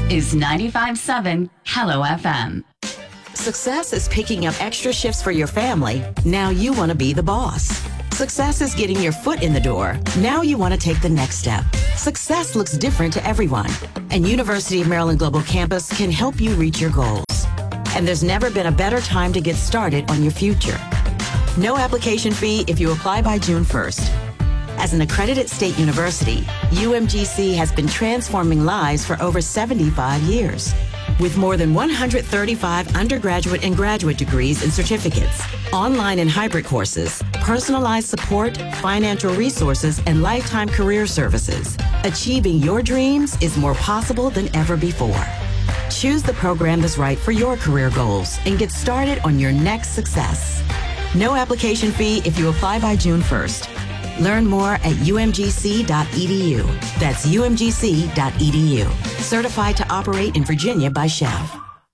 is 95.7 Hello FM. Success is picking up extra shifts for your family. Now you want to be the boss. Success is getting your foot in the door. Now you want to take the next step. Success looks different to everyone, and University of Maryland Global Campus can help you reach your goals. And there's never been a better time to get started on your future. No application fee if you apply by June 1st. As an accredited state university, UMGC has been transforming lives for over 75 years. With more than 135 undergraduate and graduate degrees and certificates, online and hybrid courses, personalized support, financial resources, and lifetime career services, achieving your dreams is more possible than ever before. Choose the program that's right for your career goals and get started on your next success. No application fee if you apply by June 1st. Learn more at umgc.edu. That's umgc.edu. Certified to operate in Virginia by Chev.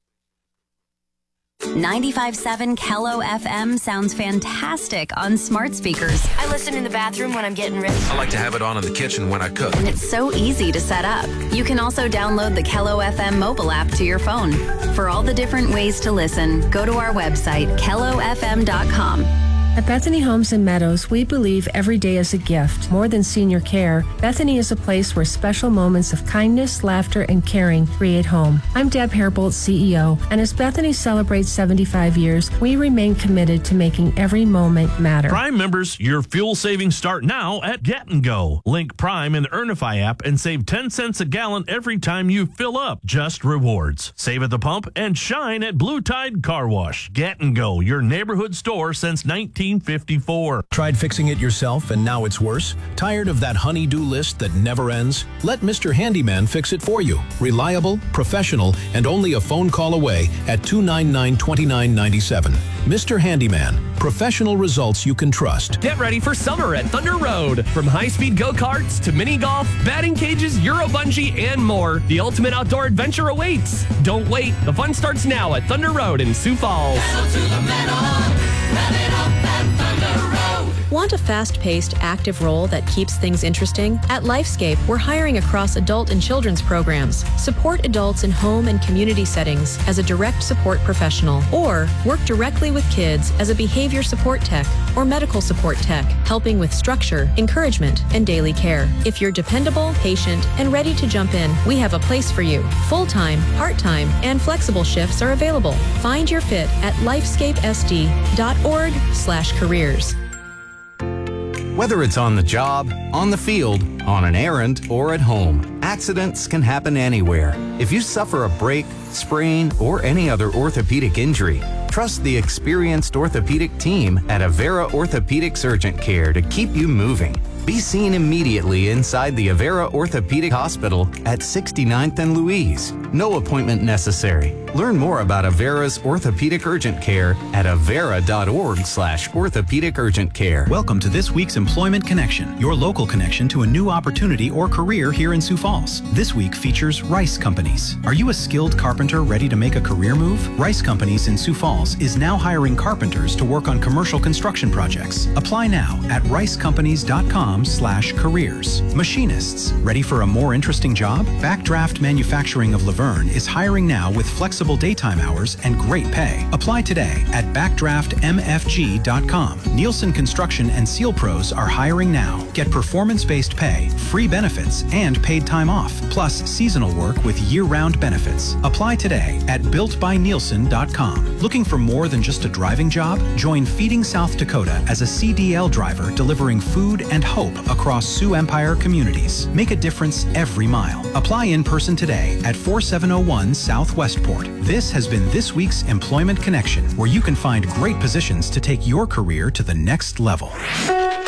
95.7 Kello FM sounds fantastic on smart speakers. I listen in the bathroom when I'm getting ready. I like to have it on in the kitchen when I cook. And it's so easy to set up. You can also download the Kello FM mobile app to your phone. For all the different ways to listen, go to our website, kellofm.com. At Bethany Homes and Meadows, we believe every day is a gift. More than senior care, Bethany is a place where special moments of kindness, laughter, and caring create home. I'm Deb Hairbolt, CEO, and as Bethany celebrates 75 years, we remain committed to making every moment matter. Prime members, your fuel savings start now at Get and Go. Link Prime in the Earnify app and save 10 cents a gallon every time you fill up. Just rewards. Save at the pump and shine at Blue Tide Car Wash. Get and Go, your neighborhood store since 1954. Tried fixing it yourself and now it's worse? Tired of that honey-do list that never ends? Let Mr. Handyman fix it for you. Reliable, professional, and only a phone call away at 299-2997. Mr. Handyman, professional results you can trust. Get ready for summer at Thunder Road. From high-speed go-karts to mini golf, batting cages, Euro bungee, and more, the ultimate outdoor adventure awaits. Don't wait. The fun starts now at Thunder Road in Sioux Falls. Pedal to the metal. Rev it up and Thunder Road. Want a fast-paced, active role that keeps things interesting? At Lifescape, we're hiring across adult and children's programs. Support adults in home and community settings as a direct support professional, or work directly with kids as a behavior support tech or medical support tech, helping with structure, encouragement, and daily care. If you're dependable, patient, and ready to jump in, we have a place for you. Full-time, part-time, and flexible shifts are available. Find your fit at lifescapesd.org/careers. Whether it's on the job, on the field, on an errand, or at home, accidents can happen anywhere. If you suffer a break, sprain, or any other orthopedic injury, trust the experienced orthopedic team at Avera Orthopedics Urgent Care to keep you moving. Be seen immediately inside the Avera Orthopedic Hospital at 69th and Louise. No appointment necessary. Learn more about Avera's Orthopedic Urgent Care at avera.org/orthopedic urgent care. Welcome to this week's Employment Connection, your local connection to a new opportunity or career here in Sioux Falls. This week features Rice Companies. Are you a skilled carpenter ready to make a career move? Rice Companies in Sioux Falls is now hiring carpenters to work on commercial construction projects. Apply now at ricecompanies.com/careers. Machinists, ready for a more interesting job? Backdraft Manufacturing of Laverne is hiring now with flexible daytime hours and great pay. Apply today at backdraftmfg.com. Nielsen Construction and Seal Pros are hiring now. Get performance-based pay, free benefits, and paid time off, plus seasonal work with year-round benefits. Apply today at builtbynielsen.com. Looking for more than just a driving job? Join Feeding South Dakota as a CDL driver delivering food and hope across Sioux Empire communities. Make a difference every mile. Apply in person today at 4701 South Westport. This has been this week's Employment Connection, where you can find great positions to take your career to the next level.